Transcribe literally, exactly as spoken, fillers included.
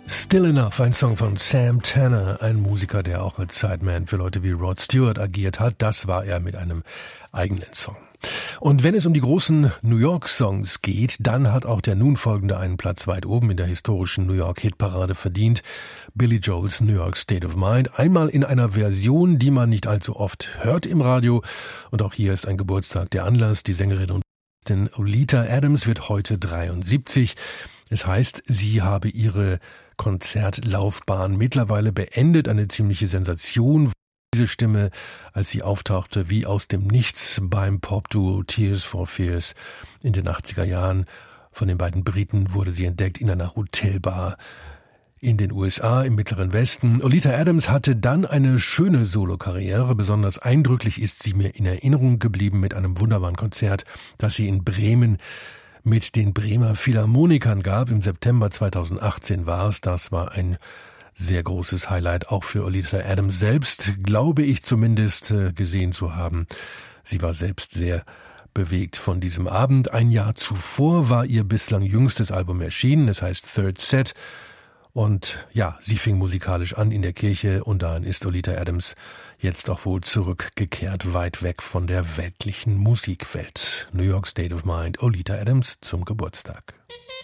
Still Enough, ein Song von Sam Tanner, ein Musiker, der auch als Sideman für Leute wie Rod Stewart agiert hat. Das war er mit einem eigenen Song. Und wenn es um die großen New York-Songs geht, dann hat auch der nun folgende einen Platz weit oben in der historischen New York-Hitparade verdient. Billy Joels New York State of Mind. Einmal in einer Version, die man nicht allzu oft hört im Radio. Und auch hier ist ein Geburtstag der Anlass. Die Sängerin und Pianistin Oleta Adams wird heute dreiundsiebzig. Es heißt, sie habe ihre Konzertlaufbahn mittlerweile beendet. Eine ziemliche Sensation. Diese Stimme, als sie auftauchte wie aus dem Nichts beim Popduo Tears for Fears in den achtziger Jahren. Von den beiden Briten wurde sie entdeckt in einer Hotelbar in den U S A im Mittleren Westen. Oleta Adams hatte dann eine schöne Solokarriere. Besonders eindrücklich ist sie mir in Erinnerung geblieben mit einem wunderbaren Konzert, das sie in Bremen mit den Bremer Philharmonikern gab. Im September zweitausendachtzehn war es. Das war ein sehr großes Highlight, auch für Oleta Adams selbst, glaube ich zumindest gesehen zu haben. Sie war selbst sehr bewegt von diesem Abend. Ein Jahr zuvor war ihr bislang jüngstes Album erschienen, es heißt Third Set. Und ja, sie fing musikalisch an in der Kirche und dahin ist Oleta Adams jetzt auch wohl zurückgekehrt, weit weg von der weltlichen Musikwelt. New York State of Mind, Oleta Adams zum Geburtstag.